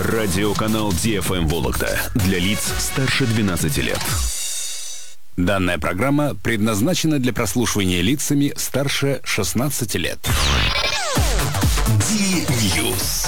Радиоканал DFM Вологда для лиц старше 12 лет. Данная программа предназначена для прослушивания лицами старше 16 лет. Ди-Ньюс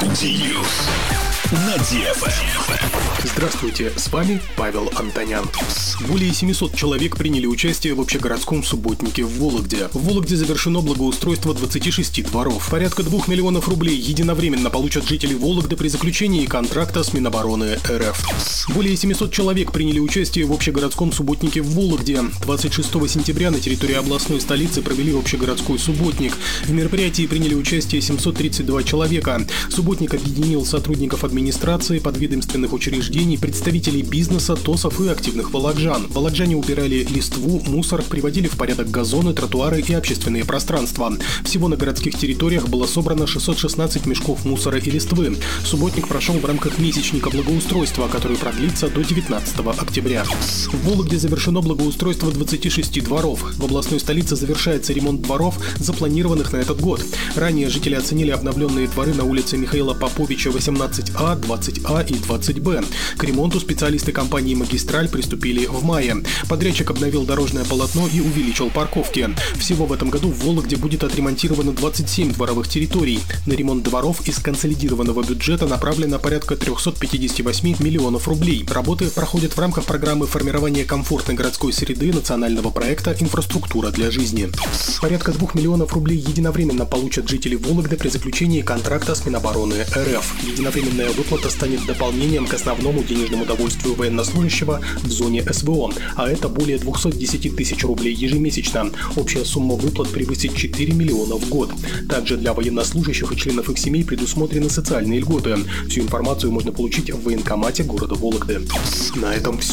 на DFM. Здравствуйте, с вами Павел Антонян. Более 700 человек приняли участие в общегородском субботнике в Вологде. В Вологде завершено благоустройство 26 дворов. Порядка 2 миллионов рублей единовременно получат жители Вологды при заключении контракта с Минобороны РФ. Более 700 человек приняли участие в общегородском субботнике в Вологде. 26 сентября на территории областной столицы провели общегородской субботник. В мероприятии приняли участие 732 человека. Субботник объединил сотрудников администрации, подведомственных учреждений, представителей бизнеса, ТОСов и активных вологжан. Вологжане убирали листву, мусор, приводили в порядок газоны, тротуары и общественные пространства. Всего на городских территориях было собрано 616 мешков мусора и листвы. Субботник прошел в рамках месячника благоустройства, который продлится до 19 октября. В Вологде завершено благоустройство 26 дворов. В областной столице завершается ремонт дворов, запланированных на этот год. Ранее жители оценили обновленные дворы на улице Михаила Поповича 18А, 20А и 20Б. К ремонту специалисты компании «Магистраль» приступили в мае. Подрядчик обновил дорожное полотно и увеличил парковки. Всего в этом году в Вологде будет отремонтировано 27 дворовых территорий. На ремонт дворов из консолидированного бюджета направлено порядка 358 миллионов рублей. Работы проходят в рамках программы формирования комфортной городской среды национального проекта «Инфраструктура для жизни». Порядка 2 миллионов рублей единовременно получат жители Вологды при заключении контракта с Минобороны РФ. Единовременная выплата станет дополнением к основному денежному довольствию военнослужащего в зоне СВО, а это более 210 тысяч рублей ежемесячно. Общая сумма выплат превысит 4 миллиона в год. Также для военнослужащих и членов их семей предусмотрены социальные льготы. Всю информацию можно получить в военкомате города Вологды. На этом все.